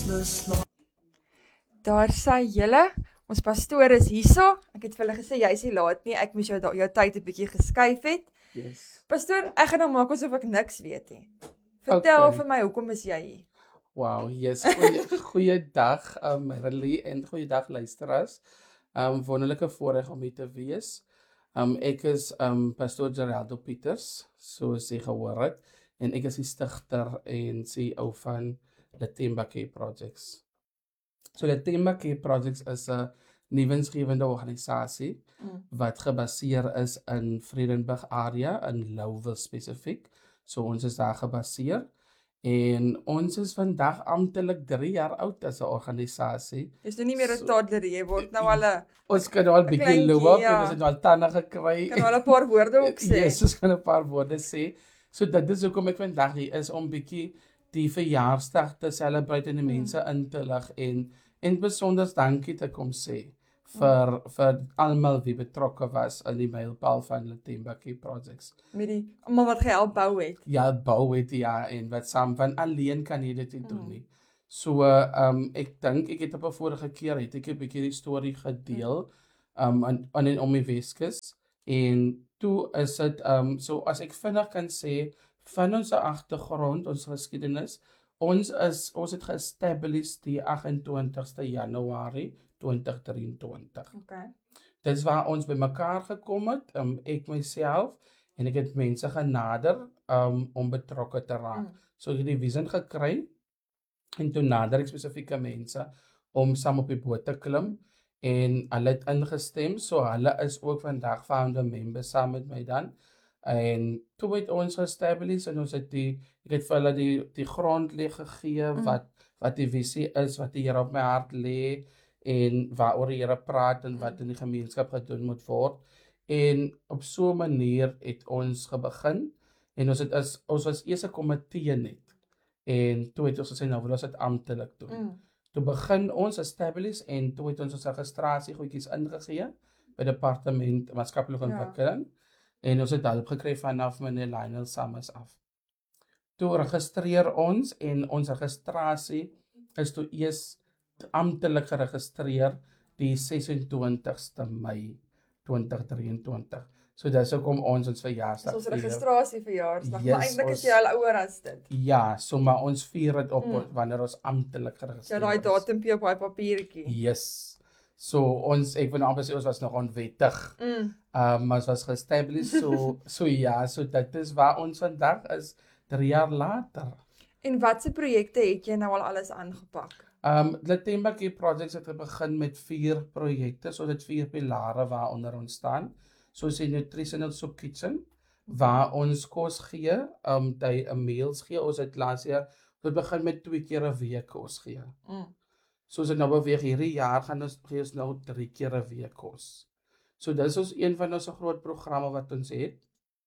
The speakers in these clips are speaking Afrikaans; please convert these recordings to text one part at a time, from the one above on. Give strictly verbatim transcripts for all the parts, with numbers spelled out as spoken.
Daar sê julle, ons pastoor is hierso. Ek het vir hulle gesê jy is nie laat nie. Ek moes jou jou tyd 'n bietjie geskuif het. Yes. Pastoor, ek gaan nou maak asof ek niks weet nie. Vertel Okay. vir my, hoekom is jy hier? Wow, yes. Goeie, goeiedag, um, Riley, en goeiedag luisteraars. Um, wonderlike voorreg om hier te wees. Um, ek is um, Pastoor Geraldo Pieters, soos jy gehoor het, en ek is die stigter en C E O van Letemba Care Projects. So Letemba Care Projects is 'n nuwensgewende organisasie Mm. wat gebaseer is in Vredenburg area, in Lowville spesifiek. So ons is daar gebaseer. En ons is vandag amptelik drie jaar oud as 'n organisasie. Jy's nou nie meer 'n So- toddler, jy word nou al 'n Ons kan al 'n bietjie kleintjie, loop ja. en ons het al tande gekry. kan al 'n paar woorde ook sê. Yes, ons kan 'n paar woorde sê. So dit is hoekom ek vandag hier is om bietjie die verjaarsdag te celebrate en die mense in te lig en en besonder dankie te kom sê vir vir almal wie betrokke was in die mylpaal van Letemba Care Projects. Met die almal wat gehelp bou het. Ja, bou het ja en wat saam van alleen kan jy dit nie doen nie. So ehm um, ek dink ek het op 'n vorige keer het ek 'n bietjie die storie gedeel um aan aan en om die Weskus en toe is dit ehm um, so as ek vinnig kan sê van ons agtergrond, ons geskiedenis, ons is ons het ge-establish die agt-en-twintigste Januarie twintig drieëntwintig. Okay. Dis waar ons bymekaar gekom het, um, ek myself en ek het mense genader um, om betrokke te raak. Mm. So ek het die visie gekry en toe nader ek spesifieke mense om saam op die boot te klim en hulle het ingestem, so hulle is ook vandag founder members saam met my dan. En toe het ons establish en ons het die ek het vir hulle die die grond lê gegee Mm. wat wat die visie is, wat die Here op my hart lê en waaroor die Here praat en wat in die gemeenskap gedoen moet word. En op so 'n manier het ons gebegin en ons het as ons was eers 'n komitee net. En toe het ons gesê nou wil ons dit amptelik doen. Mm. Toe begin ons establish en toe het ons ons registrasie goedjies ingegee by departement maatskaplike Ja. ontwikkeling en ons het hulp gekry vanaf meneer Lionel Summers af. Toe registreer ons en ons registrasie is toe eers amptelik geregistreer die ses-en-twintigste Mei twintig drieëntwintig. So dis hoekom ons ons verjaarsdag Dis ons vier. registrasie verjaarsdag, Yes, maar eintlik is ons- jy al ouer as dit. Ja, so maar ons vier dit op Mm. wanneer ons amptelik Ja, geregistreer daai is. datumpie op daai papiertjie. Yes. So ons ek wil amper sê ons was nog onwettig. Mm. Um ons was ge-establish so so ja, so dit is waar ons vandag is drie jaar later. En watse projekte het jy nou al alles aangepak? Um Letemba Care Projects het begin met vier projekte, so dit vier pilare waaronder ons staan. Soos die Nutritional Soup Kitchen waar ons kos gee, um jy 'n meals gee. Ons het laas jaar ons begin met twee keer 'n week kos gee. Mm. Soos dit nou beweeg hierdie jaar gaan ons gee ons nou drie keer 'n week kos. So dis ons een van ons groot programme wat ons het.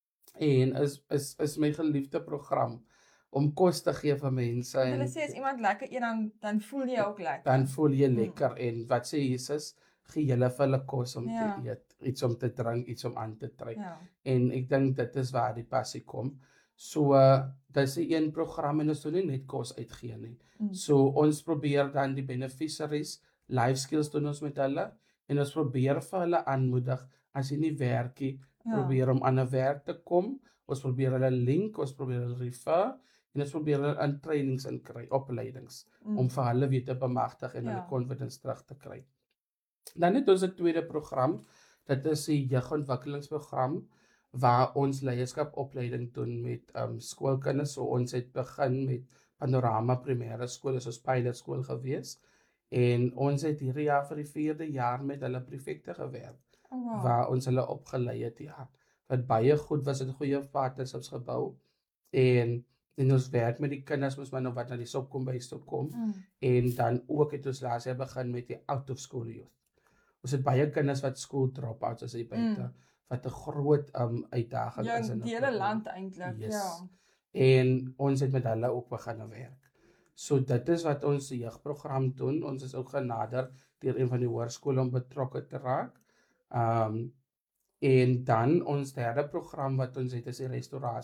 En is is is my geliefde program om kos te gee vir mense En en hulle sê as iemand lekker eet dan dan voel jy ook lekker. dan voel jy lekker en wat sê Jesus, gee julle vir hulle kos om Ja. te eet, iets om te drink, iets om aan te trek. Ja. En ek dink dit is waar die passie kom. So uh, dis 'n een program en ons doen nie net kos uitgee nie. Mm. So ons probeer dan die beneficiaries life skills doen ons met hulle en ons probeer vir hulle aanmoedig as jy nie werk nie, Ja. probeer om aan 'n werk te kom. Ons probeer hulle link, ons probeer hulle refer en ons probeer hulle aan trainings in kry, opleidings Mm. om vir hulle weer te bemagtig en Ja. hulle confidence terug te kry. Dan het ons 'n tweede program, dit is die jeugontwikkelingsprogram waar ons leierskapopleiding doen met um, skoolkinders. So ons het begin met Panorama Primêre Skool, is ons pilotskool gewees. En ons het hierdie jaar vir die vierde jaar met hulle prefekte gewerk, Oh, wow. waar ons hulle opgelei het, ja. Wat baie goed was, het goeie partnerships gebou. En en ons werk met die kinders, moes maar nou wat na die sopkombuis toe kom. Mm. En dan ook het ons laas jaar begin met die out of school youth. Ons het baie kinders wat school drop-outs as hy buite, Mm. wat 'n groot um, uitdaging Ja, is in in die 'n hele probleem. land eintlik, Yes. ja. En ons het met hulle ook begin werk. So dit is wat ons jeugprogram doen. Ons is ook genader deur een van die hoërskole om betrokke te raak. Um en dan ons derde program wat ons het is die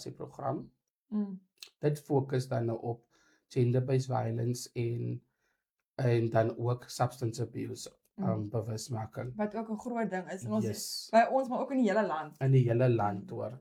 restaurasieprogram. Mm. Dit fokus dan nou op gender-based violence en en dan ook substance abuse um, Mm. bewusmaking. Wat ook 'n groot ding is in ons Yes. by ons maar ook in die hele land. In die hele land hoor.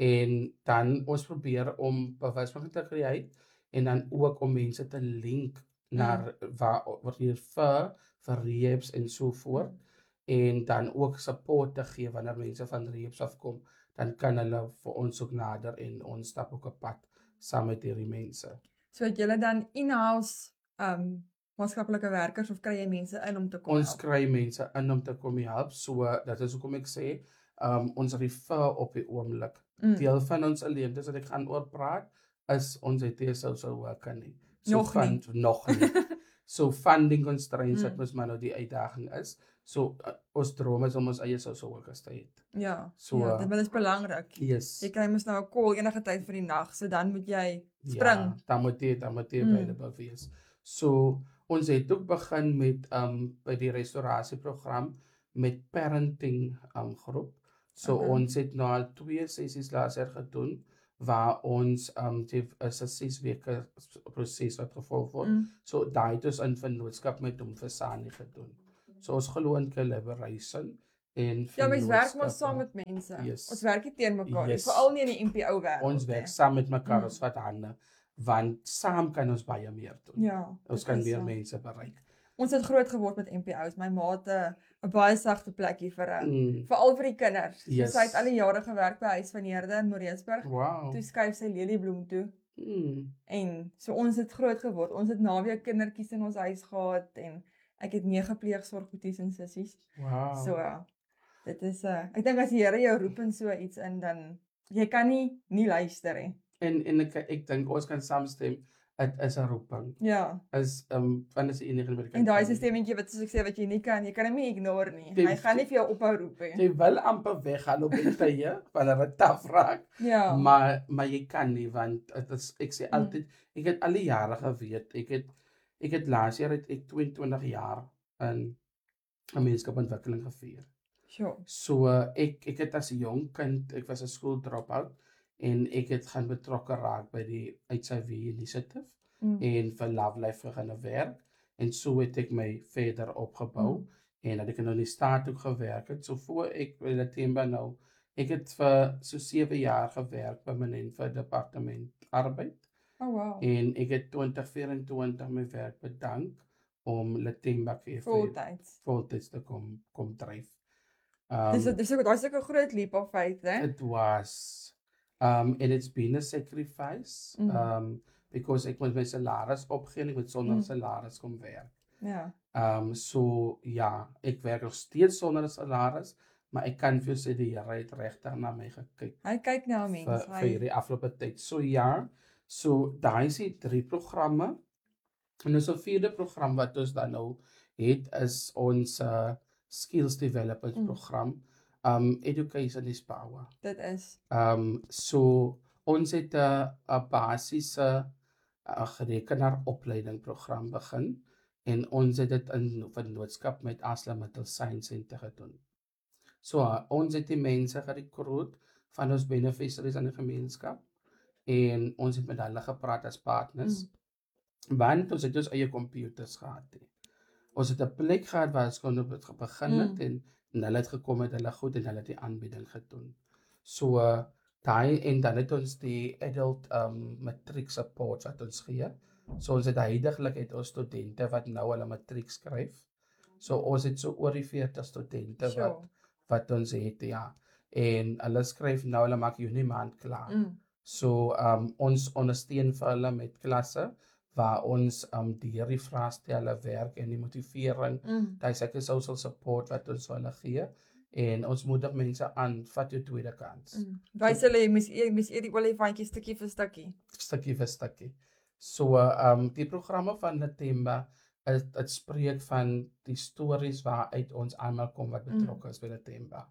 En dan ons probeer om bewusmaking te creëer en dan ook om mense te link naar waar waar hier vir vir rehabs en so voort. En dan ook support te gee wanneer mense van rehabs afkom, dan kan hulle vir ons ook nader en ons stap ook 'n pad saam met hierdie mense. So het julle dan in-house um maatskaplike werkers of kry jy mense in om te kom Ons help? kry mense in om te kom help. So dit is hoekom ek sê, um ons refer op die oomblik. Mm. Deel van ons leemtes wat ek gaan oor praat is ons het nie social worker nie. So Nog nie. fund, nog nie. So funding constraints wat Mm. mos maar nou die uitdaging is. So uh, ons droom is om ons eie social workers te hê. Ja, So, ja, uh, dit dit is belangrik. Yes. Jy kry mos nou 'n call enige tyd van die nag, so dan moet jy spring. Ja, dan moet jy dan moet jy Mm. available wees. So ons het ook begin met um by die restaurasieprogram met parenting um groep. So Okay. ons het nou al twee sessies laas jaar gedoen waar ons um dit is 'n ses weke proses wat gevolg word. Mm. So daai het ons in vennootskap met hom vir Sani gedoen. So ons glo in collaboration en Ja, mens werk maar vennootskappe. saam met mense. Yes. Ons werk nie teen mekaar nie, Yes. veral nie in die N P O wêreld. Ons werk hè. saam met mekaar Mm. ons vat hande want saam kan ons baie meer doen. Ja. Ons dit kan is meer so. mense bereik. Ons het groot geword met N P O's. My ma het 'n 'n baie sagte plekkie vir 'n Mm. veral vir die kinders. So Yes. sy het al die jare gewerk by Huis van Heerde in Moreesburg. Wow. Toe skuif sy Leliebloem toe. Mm. En so ons het groot geword. Ons het naweek kindertjies in ons huis gehad en ek het nege pleegsorgboeties en sissies. Wow. So uh, dit is 'n uh, ek dink as die Here jou roep in so iets in dan jy kan nie nie luister nie. En en ek ek dink ons kan saamstem, dit is 'n roeping. Ja. Is um van is die enige wat ek En daai kan is 'n stemmetjie wat soos ek sê wat jy nie kan, jy kan hom nie ignore nie. Die- Hy gaan nie vir jou ophou roep nie. Jy wil amper weggaan op die tye wanneer dit taaf raak, Ja. maar maar jy kan nie want dit is ek sê Mm. altyd ek het al die jare geweet. Ek het ek het laas jaar het ek tweeëntwintig jaar in gemeenskapontwikkeling gevier. Sure. So uh, ek ek het as 'n jong kind, ek was 'n skool dropout en ek het gaan betrokke raak by die H I V initiative Mm. en vir Love Life begin werk en so het ek my verder opgebou Mm. en dat ek in die staat ook gewerk het. So voor ek by Latemba nou, ek het vir so sewe jaar gewerk permanent vir departement arbeid Oh wow. en ek het twintig vyf-en-twintig my werk bedank om Latemba vir Voltyds. voltyds te kom kom dryf. Dis Um, dis ook daar's ook 'n groot leap of faith, hè? It was. Um, and it's been a sacrifice. Mhm. Um, because ek moet my salaris opgee en ek moet sonder Mm. salaris kom werk. Ja. Um, so ja, ek werk nog steeds sonder 'n salaris, maar ek kan vir jou sê die Here het regtig na my gekyk Hy kyk na vir mense. vir Hy hierdie afgelope tyd. So ja, so daai is die drie programme. En ons vierde program wat ons dan nou het is ons uh, skills development Mm. program. Um education is power. dit is. Um so ons het 'n 'n basiese uh, rekenaaropleiding program begin en ons het dit in vennootskap met Asla Middle Science Center gedoen. So uh, ons het die mense gerekruut van ons beneficiaries in die gemeenskap en ons het met hulle gepraat as partners. Mm. Want ons het ons eie computers gehad. He. Ons het 'n plek gehad waar ons kon op het begin het Mm. en, en hulle het gekom met hulle goed en hulle het die aanbieding gedoen. So uh, daai en dan het ons die adult um matriek support wat ons gee. So ons het heidaglik het ons studente wat nou hulle matriek skryf. So ons het so oor die veertig studente Sure. wat wat ons het ja. En hulle skryf nou hulle maak Junie maand klaar. Mm. So um ons ondersteun vir hulle met klasse waar ons um deur die vraestelle werk en die motivering, Mm. daai seker social support wat ons vir hulle gee en ons moedig mense aan, vat jou tweede kans. Mm. Wys hulle jy mis jy mis eet die olifantjie stukkie vir stukkie. Stukkie vir stukkie. So um die programme van Latemba dit dit spreek van die stories waaruit ons almal kom wat betrokke is by Latemba.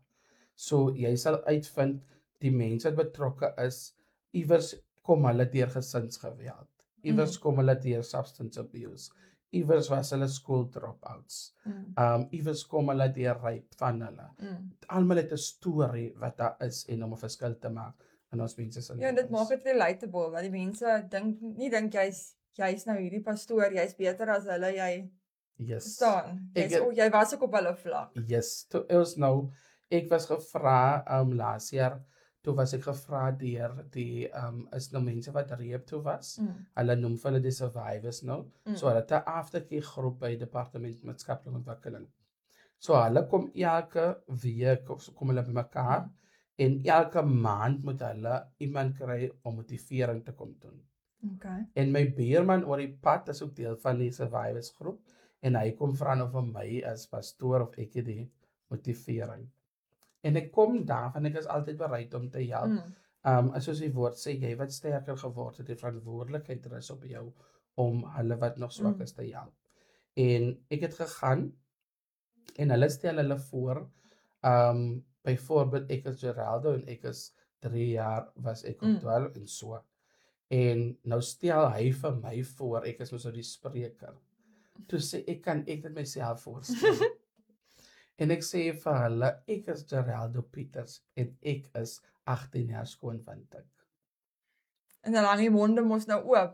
So jy sal uitvind die mense wat betrokke is, iewers kom hulle deur gesinsgeweld. Iewers Mm. kom hulle deur substance abuse. Iewers was hulle school dropouts. Mm. Um iewers kom hulle deur rape van hulle. Mm. Almal het 'n storie wat daar is en om 'n verskil te maak in ons mense se Ja, en dit maak dit relatable want die mense dink nie dink jy's jy's nou hierdie pastoor, jy's beter as hulle, jy Yes. Verstaan? Ek Jy's het o, jy was ook op hulle vlak. yes, toe ons nou ek was gevra um laas jaar, toe was ek gevra deur die um is nou mense wat reep toe was. Mm. Hulle noem vir hulle die survivors nou. Mm. So hulle het 'n aftercare groep by Departement Maatskaplike Ontwikkeling. So hulle kom elke week of so kom hulle bymekaar Mm. en elke maand moet hulle iemand kry om motivering te kom doen. Okay. En my buurman oor die pad is ook deel van die survivors groep en hy kom vra nou vir my as pastoor of ek die motivering. En ek kom daar want ek is altyd bereid om te help. Mm. Um as soos die woord sê, jy wat sterker geword het, die verantwoordelikheid rus op jou om hulle wat nog swak Mm. is te help. En ek het gegaan en hulle stel hulle voor, um byvoorbeeld ek is Geraldo en ek is drie jaar was ek op Mm. twaalf en so. En nou stel hy vir my voor, ek is mos nou die spreker. Toe sê ek kan ek dit myself voorstel. En ek sê vir hulle, ek is Geraldo Pieters en ek is agttien jaar skoon van tik. En dan hang die monde mos nou oop.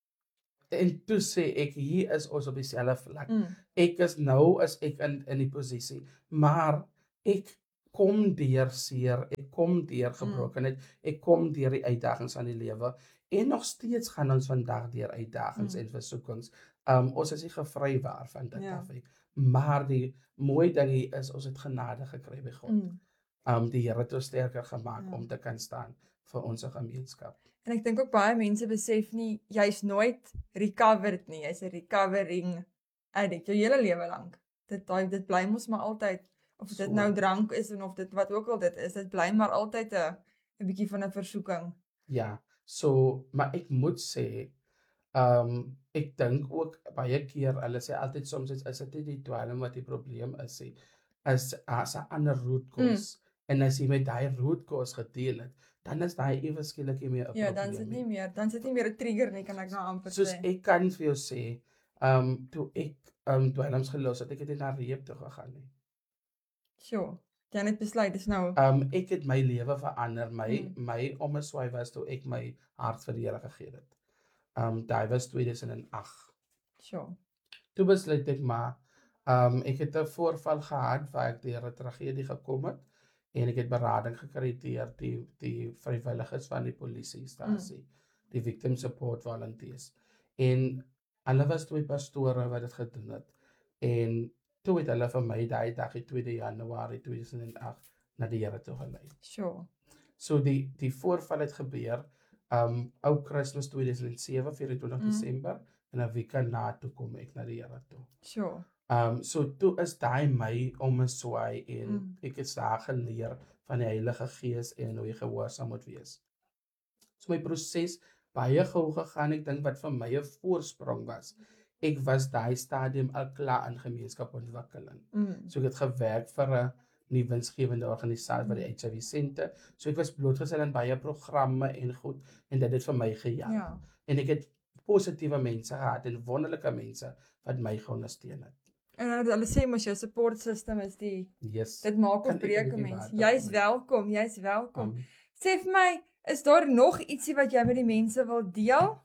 En toe sê ek, hier is ons op dieselfde vlak. Mm. Ek is nou is ek in in die posisie, maar ek kom deur seer, ek kom deur gebrokenheid, ek kom deur die uitdagings van die lewe en nog steeds gaan ons vandag deur uitdagings Mm. en versoekings. Um ons is nie gevrywaar van dit Ja. af nie. Maar die mooi ding hier is ons het genade gekry by God. Mm. Um die Here het ons sterker gemaak Ja. om te kan staan vir ons gemeenskap. En ek dink ook baie mense besef nie jy's nooit recovered nie. Jy's 'n recovering addict jou hele lewe lank. Dit daai dit bly mos maar altyd of dit So. nou drank is en of dit wat ook al dit is, dit bly maar altyd 'n 'n bietjie van 'n versoeking. Ja, so maar ek moet sê, um ek dink ook baie keer hulle sê altyd soms is, is dit nie die dwelm wat die probleem is nie, is as 'n ander root cause. Mm. En as jy met daai root cause gedeel het, dan is daai ewe skielik nie meer 'n Ja, probleem. dan is dit nie meer, dan is dit nie meer 'n trigger nie, kan ek nou amper Soos sê. ek kan vir jou sê, um toe ek um dwelms gelos het, ek het nie na reep toe gegaan nie. Sjoe. Jy het besluit dis nou. Um ek het my lewe verander, my Mm. my omswaai was toe ek my hart vir die Here gegee het. Um daai was tweeduisend en agt. Sjoe. Toe besluit ek maar, um ek het 'n voorval gehad waar ek deur 'n tragedie gekom het en ek het berading gekry deur die die vrywilligers van die polisiestasie, mm. die victim support volunteers. En hulle was twee pastore wat dit gedoen het. En toe het hulle vir my daai dag, die tweede Januarie tweeduisend en agt, na die Here toe gelei. Sjoe. So die die voorval het gebeur um ou Kersfees tweeduisend en sewe, vyf en twintig Mm. Desember en 'n week na toe kom ek na die Here toe. Sjoe. Um so toe is daai my om 'n swaai en Mm. ek het daar geleer van die Heilige Gees en hoe jy gehoorsaam moet wees. So my proses baie gou gegaan, ek dink wat vir my 'n voorsprong was. Ek was daai stadium al klaar in gemeenskapontwikkeling. Mm. So ek het gewerk vir 'n nie winsgewende organisasie vir die H I V sente. So ek was blootgestel aan baie programme en goed en dit het vir my gehelp. Ja. En ek het positiewe mense gehad en wonderlike mense wat my geondersteun het. En hulle sê mos jou support system is die Yes. dit maak Kan of ek breek 'n bietjie mens. water Jy's kom? welkom, jy's welkom. Um, Sê vir my, is daar nog ietsie wat jy met die mense wil deel?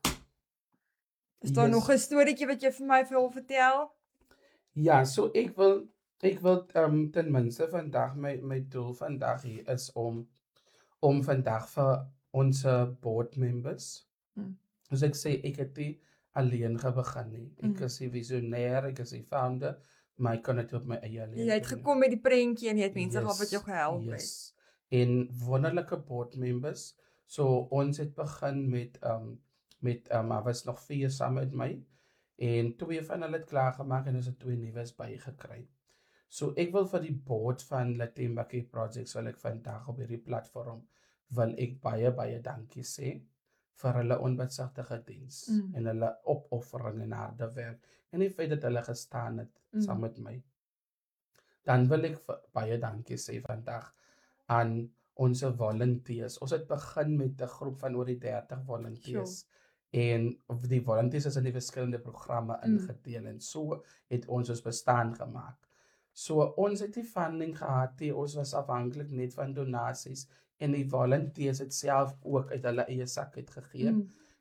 Is daar Yes. nog 'n storieetjie wat jy vir my wil vertel? Ja, so ek wil ek wil um, ten minste vandag my my doel vandag hier is om om vandag vir ons board members. Mm. Dus ek sê ek het nie alleen gebegin nie. Ek Mm. is die visionêr, ek is die founder, maar ek kan dit op my eie alleen Jy het doen. gekom met die prentjie en jy het mense Yes, gehad wat jou gehelp het. yes. En wonderlike board members. So ons het begin met um met um daar was nog vier saam met my en twee van hulle het klaar gemaak en ons het twee nuus bygekry. So ek wil vir die board van Letembaki Project sal ek vandag op hierdie platform wil ek baie baie dankie sê vir hulle onbesigtige diens Mm. en hulle opoffering en harde werk en die feit dat hulle gestaan het Mm. saam met my. Dan wil ek v- baie dankie sê vandag aan ons volunteers. Ons het begin met 'n groep van oor die dertig volunteers. En of die volunteers is in die verskillende programme Mm. ingedeel en so het ons ons bestaan gemaak. So ons het die funding gehad, die ons was afhanklik net van donasies en die volunteers het self ook uit hulle eie sak uitgegee. Mm.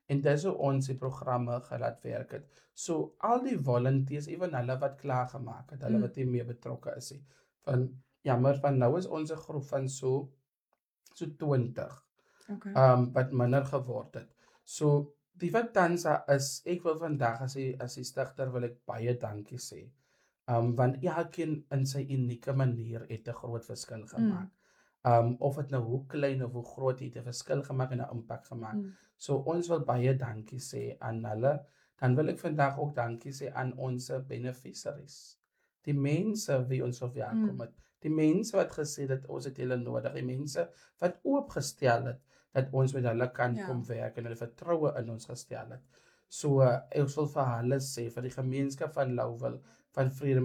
En dis hoe ons die programme gelaat werk het. So al die volunteers, ewen hulle wat klaar gemaak het, hulle Mm. wat nie meer betrokke is nie. Van jammer van nou is ons 'n groep van so so twintig. Okay. Um wat minder geword het. So die wat tans daar is, ek wil vandag as die as die stigter wil ek baie dankie sê. Um want elkeen in sy unieke manier het 'n groot verskil gemaak. Mm. Um of dit nou hoe klein of hoe groot het 'n verskil gemaak en 'n impak gemaak. Mm. So ons wil baie dankie sê aan hulle. Dan wil ek vandag ook dankie sê aan ons beneficiaries. Die mense wie ons verwelkom Mm. het. Die mense wat gesê het ons het hulle nodig. Die mense wat oopgestel het dat ons met hulle kan Ja. kom werk en hulle vertroue in ons gestel het. So uh, ek wil vir hulle sê vir die gemeenskap van Lowville van Vrede